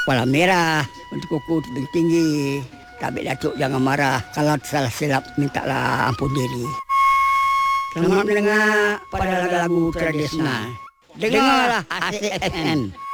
kepala merah, untuk kuku tinggi. Tapi Datuk jangan marah. Kalau salah silap, mintalah ampun diri. Selamat mendengar pada lagu-lagu tradisional. Dengarlah ACFM.